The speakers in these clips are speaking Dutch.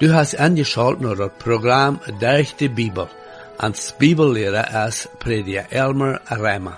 Du hast angeschaltet naar het programma Durch de Bibel. Als Bibellehrer is prediker Elmer Reimer.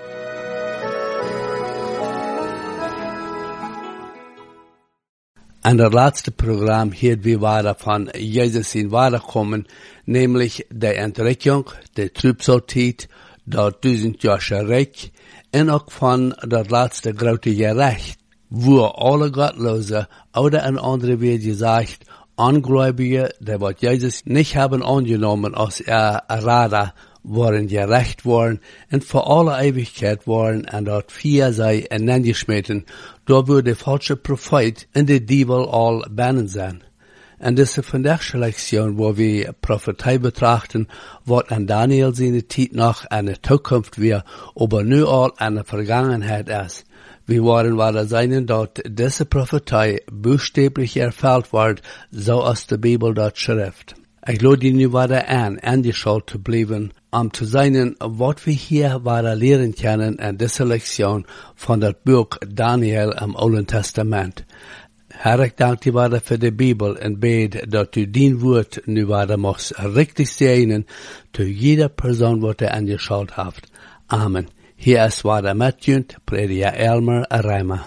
In het laatste programma hielden we weiter van Jezus in weiterkommen, nämlich de Entrückung, de Trübsaltijd, dat 1000-jarige Rijk, en ook van dat laatste grote gerecht, wo alle Gottlosen oder in andere Welt gesagt, Ungläubige, die wat Jesus nicht haben angenommen als Rader, waren gerecht worden en voor alle Ewigkeit waren en dat via zij ineengesmeten, door wo de falsche Prophet en de Dievel al bannen zijn. En deze vandaagse lektion, waar we Prophetei betrachten, wat aan Daniel zijn tijd nog en de toekomst weer, aber nu al aan de vergangenheid is. We waren weiter zijn dat deze Prophetei buchstäblich erfüllt wordt, zoals de Bibel dat schrijft. Ik lade je nu weiter aangeschaltet te blijven, om te zijn wat we hier weiter leren kunnen in deze lektion van het boek Daniel im Oude Testament. Herr, ik dank je weiter voor de Bibel en bid dat u dien woord nu weiter mocht richtig zegenen, te jeder persoon wat er aangeschaltet heeft. Amen. Hier is weiter met je, prediker Elmer Reimer.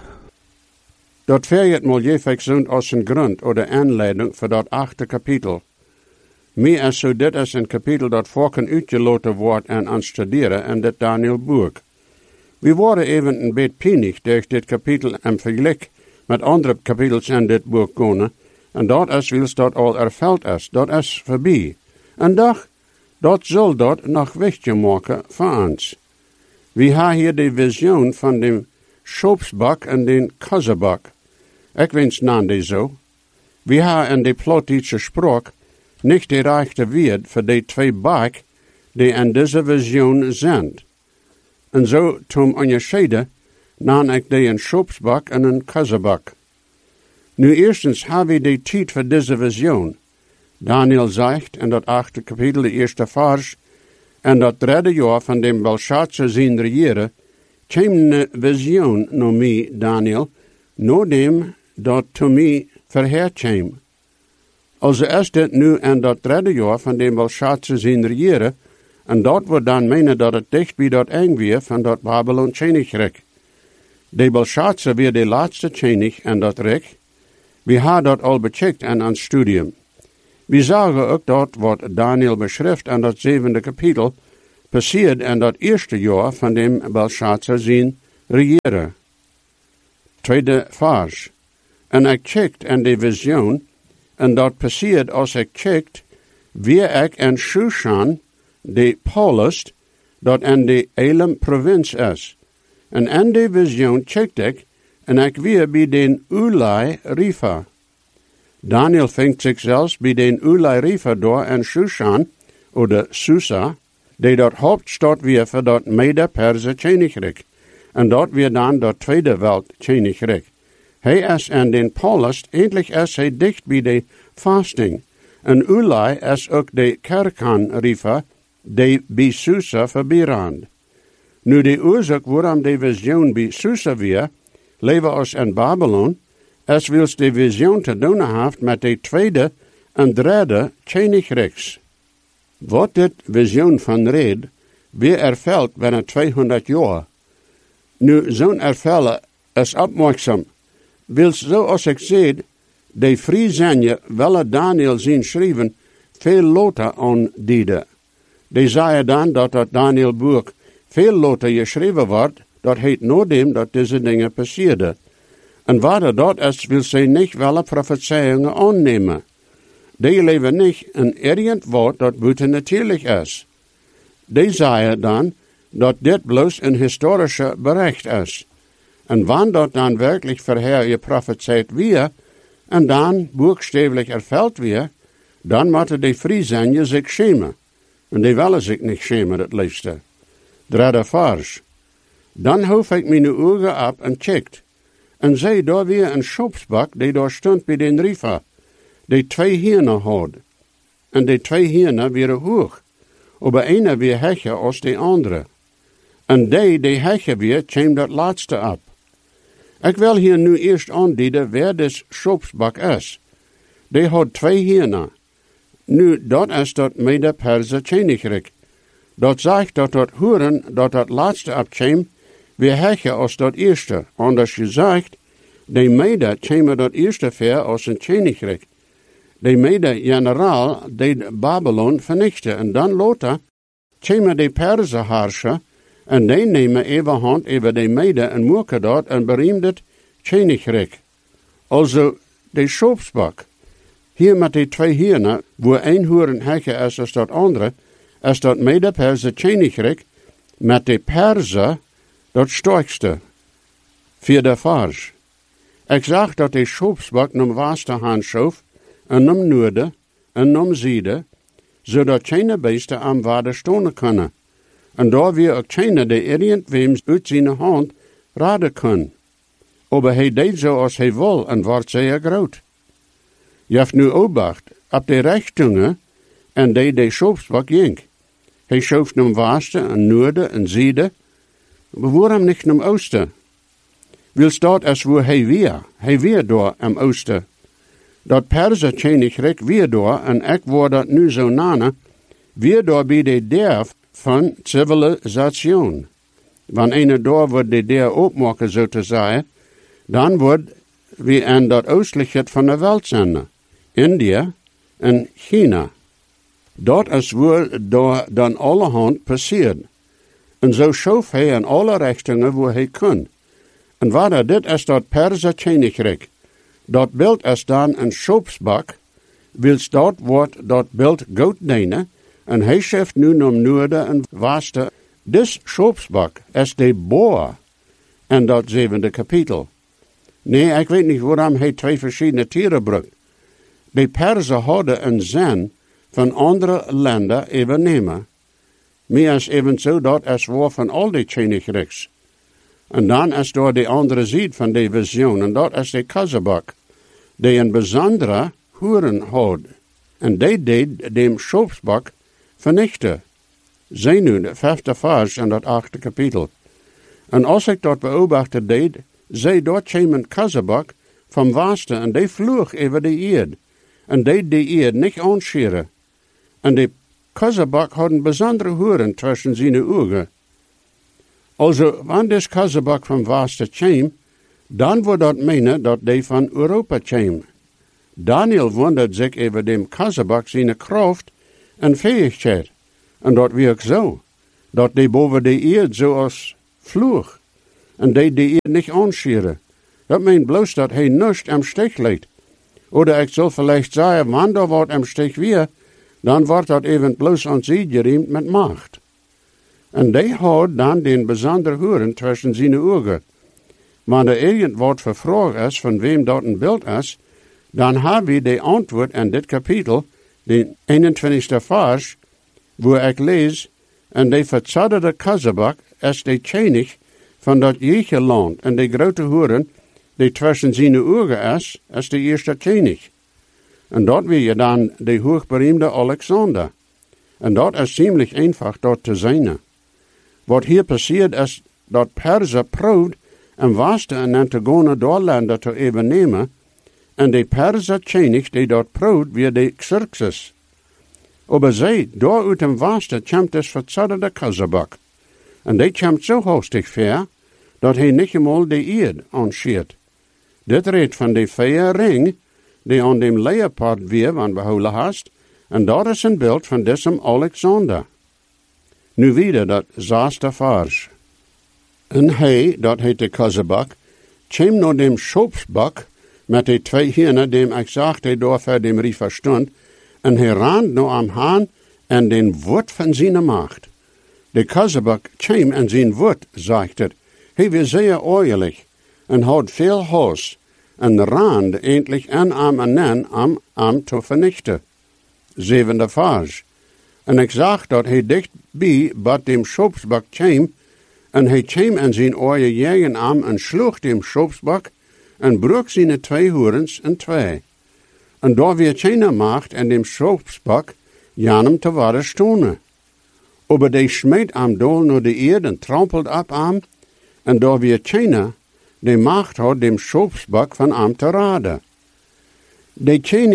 Dat verjet mal jefek zond als een grond oder aanleiding voor dat 8e kapitel. Meer is zo dit is een kapitel dat voorken uitgeloten wordt en aan studeren in dit Daniel boek. We worden even een beetje pinig door dit kapitel en vergelijk met andere kapitels in dit boek gaan, en dat is wils dat al erveld is, dat is voorbij. En doch, dat zal dat nog weggemaken voor ons. We hebben hier de visioen van de schoopsbak en de kazzebak. Ik wens naam die zo. We hebben in de Plottische spraak niet de rechte woord voor de twee bak die in deze visioen zijn. En zo, toen onderscheiden, nam ik de een schoopsbak en een kazzebak. Nu eerstens hebben we de tijd voor deze visioen. Daniel zegt in dat 8e kapitel, de eerste vers, en dat 3e jaar van de Belshazzar zijn regeren, kwam een visioen naar mij, Daniel, nadat dat to mij verheerd kwam. Also is dit nu in dat 3e jaar van de Belshazzar zijn regeren, en dat wordt dan menen dat het dicht bij dat eindweer van dat Babylon Koninkrijk. De Belshazzar weer de laatste koning in dat rijk. We hebben dat al becheckt en aan studium. We zagen ook dat wat Daniel beschrijft in dat 7e kapitel, passeert in dat eerste jaar van de Belshazzar zijn regeren. 2e vers. En ik checkt in de visioen, en dat passeert als ik checkt, wie ik in Shushan, de Paulus, dat in de Elam provincie is. En in de visioen checkt ik, en ik weer bij den Ulai Rifa. Daniel vindt zich zelfs bij den Ulai Rifa door in Shushan, oder Susa, die dat hoofdstad weer voor dat Mede-Perse Koninkrijk. En dat weer dan dat Tweede Welt Koninkrijk. Hij is in den Paulus, eindelijk is hij dicht bij de fasting. En Ulai is ook de Kerkan Rifa, die bij Susa verbirand. Nu de oorzaak waarom de visioen bij Susa weer, leven als in Babylon, is wils de visioen te doen heeft met de tweede en derde Koninkrijks. Wat dit visioen van red, weer erveld binnen 200 jaar. Nu zo'n ervellen is opmerkzaam, wils zoals ik zei, de Friesenje willen Daniel zien schrijven, veel later aandienen. Die zeiden dan dat Daniel boek veel later geschreven wordt, dat heet nadem dat deze dingen passierden. En waar dat is, wil zij niet wel profetieën aannemen. Die leven niet in irgend woord dat buitennatuurlijk is. Die zeiden dan dat dit bloos een historische bericht is. En wanneer dat dan werkelijk verheer je profeteerd weer, en dan buchstäblich erveld weer, dan moeten die Friesenje zich schämen. En die willen zich niet schämen, het liefste. 3e vers. Dan hoef ik mijn ogen op en checkt. En zei daar weer een schoopsbak die daar stond bij den Rifa, die 2 hienen had. En die 2 hienen waren hoog, aber ene weer hecher als de andere. En die hecher weer, kwam dat laatste op. Ik wil hier nu eerst aandienen waar des schoopsbak is. Die had 2 hierna. Nu, dat is dat Mede-Perse Koninkrijk. Dat zegt dat hoeren dat laatste abkwam, weer hecher als dat eerste. Anders gezegd, de Mede kwamen dat eerste ver als een koninkrijk. De Mede-generaal deed Babylon vernichten. En dan later kwamen de Perse herrscher en die nemen overhand over de Mede en maken dat een beroemd koninkrijk. Also, de Schopsbak. Hier met die 2 hierna, wo een hoeren hecher is als dat andere, is dat Mede-Perse koninkrijk met de Perse dat sterkste. Voor de Farge. Ik zag dat de Schopsbak nam waste handschoof, en nam noorden, en nam ziede, zodat geen beesten aan waarde stonen kunnen. En daar weer ook geen de irgendweems uit zijn hand raden kunnen. Maar hij deed zo als hij wil en wordt zeer groot. Je hebt nu obacht, op de rechtingen, en de Schopsbak jink. Hij schoof nam waste, en noorden, en ziede, maar waarom niet naar oosten? Wil staat als wo hij weer door am oosten. Dat Perse koninkrijk weer door, en ik word dat nu zo nane, weer door bij de deur van civilisatie. Wanneer een door wordt de deur opmaken, zo te zeggen, dan wordt wie aan dat oostelijke van de wereld zijn. India en China. Dat is wel door dan allerhand passiert. En zo schoof hij in alle richtingen waar hij kon. En wat dit is dat Perse koninkrijk. Dat beeld is dan een Schopsbak, wils dat wordt dat beeld goed dienen, en hij scheft nu naar noorden en westen. Dis Schopsbak is de boer, en dat 7e kapitel. Nee, ik weet niet waarom hij 2 verschillende tieren brukt. De Persen hadden een zin van andere landen overnemen. Meer is evenzo dat is waar van al die koninkrijks. En dan is door de andere zijde van de visioen, en dat is de Kazebak, die een bijzondere hoeren had. En die deed de Schopsbak vernichten. Zie nu de 5e vers en dat 8e kapitel. En als ik dat beobachten deed, zie dat kwam een Kazebak van westen, en die vloog over de eerd. En deed de eerd niet aanscheren. En de Kazebak had een bijzondere hoeren tussen zijn ogen. Also, wanneer deze Kazebak van westen kwam, dan wordt dat menen dat die van Europa kwam. Daniel wondert zich over de Kazebak zijn kracht en fähigheid. En dat werkt zo, dat die boven de eerd zoals vloog. En die de eerd niet aanscheren. Dat meent bloos dat hij niets am stich legt. Oder ik zal vielleicht zeggen, wanneer wordt am stich weer, dan wordt dat even bloos aan zij geriemd met macht. En die houdt dan den bijzonder horen tussen zijn ogen. Wanneer irgend wat vervraagd is van wem dat een beeld is, dan hebben we de antwoord in dit kapitel, de 21e vers, waar ik lees, en de verzadderde Kazebak is de koning van dat jeche land, en de grote hoeren, die tussen zijn ogen is de eerste koning. En dat wil je dan de hoogberoemde Alexander. En dat is ziemlich eenvoudig dat te zijn. Wat hier passiert is dat Persen proeft en waste en Antagone doorlanden te overnemen, en de Perse koning die dat proeft weer de Xerxes. Maar zij, door uit hem waste, komt es verzadderde Kazebak. En die komt zo hoostig ver, dat hij niet eenmaal de eerd aanscheert. Dit redt van de vier ring, die aan dem leopard weer van behouden hast, en dat is een beeld van diesem Alexander. Nu wieder dat 6e vers. En hij, dat heet de Kazebak, kwam naar dem Schopsbak, met de 2 hiernen, dem ik zag, die door voor dem riefer stond, en hij raand naar am haan en den woord van zijn macht. De Kazebak kwam en zijn woord, zegt het. Hij was zeer oorlijk, en had veel haast, en raand eindelijk en am te vernichten. 7e vers. En ik zag dat hij dichtbij bij dem Schopsbak kwam, en hij kwam en zijn oorje jegen am en sloeg dem Schopsbak, en brak zijn 2 horens in 2. En daar weer geen macht en dem Schopsbak janem te worden stonen. Aber die smeet am dol naar de eerd en trampelt ab am, en daar weer geen de macht had dem Schopsbak van am te raden. De koning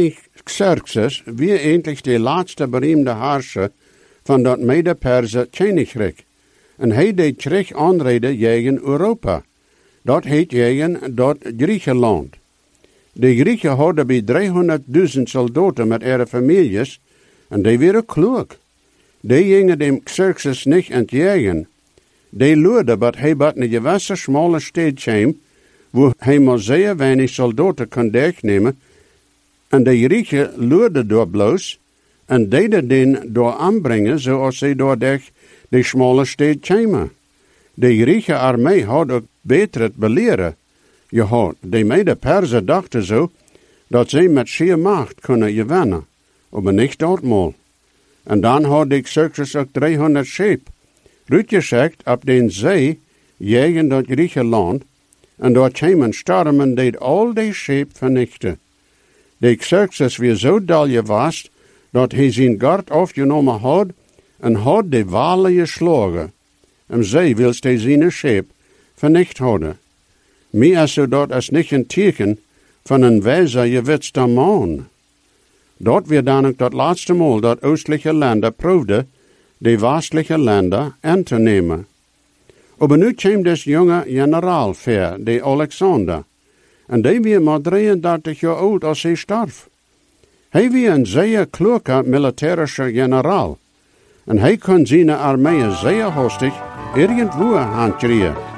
Xerxes wie eigentlich de laatste beroemde Herrscher van dat Mede-Perse Königreich. En hij deed terug aanreden tegen Europa. Dat heet tegen dat Griekenland. De Grieken hadden bij 300.000 soldaten met ihre families en die waren klug. Die gingen dem Xerxes niet entgegen. Die luurde dat hij bij een gewisse smalle stad kwam, wo hij maar zeer weinig soldaten kon nemen. En de Grieken luurde door bloos en deden den door aanbrengen zoals ze door de smalle stad kwamen. De Griekse armee had ook beter het beleren. De Mede-Persen dachten zo dat ze met zeer macht kunnen gewinnen, maar niet doodmaal. En dan had de Xerxes ook 300 scheep, uitgezet op de zee, tegen dat Griekenland, en door kwamen stormen die al die scheep vernichten. De Xerxes weer zo dal gewast, dat hij zijn gard afgenomen had, en had de walen geslagen. En zij wilst hij zijn scheep vernicht hadden. Meer als dat is niet een teken van een wijze gewetste man. Dat weer dan ook dat laatste mal dat oostelijke landen proefde, de westelijke landen aan te nemen. Maar nu kwam des jonge generaal ver, de Alexander. En die weer maar 33 jaar oud als hij starf. Hij was een zeer kloeke militarische generaal. En hij kon zijn armee zeer hastig irgendwo aankrijgen.